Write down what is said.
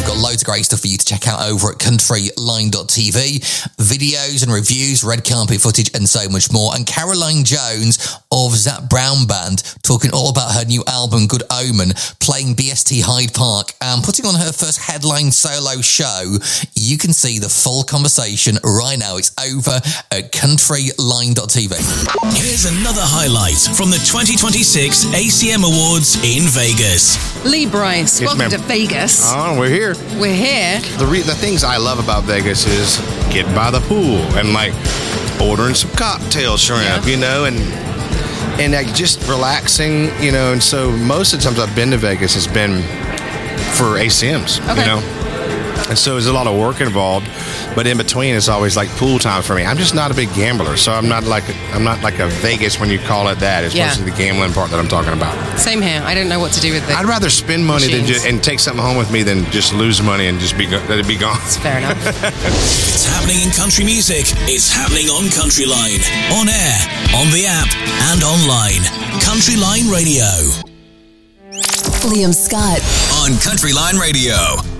got loads of great stuff for you to check out over at countryline.tv. Videos and reviews, red carpet footage, and so much more. And Caroline Jones of Zap Brown Band talking all about her new album, Good Omen, playing BST Hyde Park and putting on her first headline solo show. You can see the full conversation right now. It's over at countryline.tv. Here's another highlight from the 2026 ACM Awards in Vegas. Lee Bryce, Yes, welcome ma'am. to Vegas. Oh, we're here. We're here. The things I love about Vegas is getting by the pool and like ordering some cocktail shrimp, you know, and like just relaxing, you know. And so most of the times I've been to Vegas has been for ACMs, Okay. you know. And so there's a lot of work involved, but in between it's always like pool time for me. I'm just not a big gambler, so I'm not like a Vegas when you call it that. It's Yeah. mostly the gambling part that I'm talking about. Same here. I don't know what to do with it. I'd rather spend money Machines. and take something home with me than just lose money and just let it be gone. Fair enough. It's happening in country music. It's happening on Countryline. On air, on the app, and online. Countryline Radio. Liam Scott On Countryline Radio.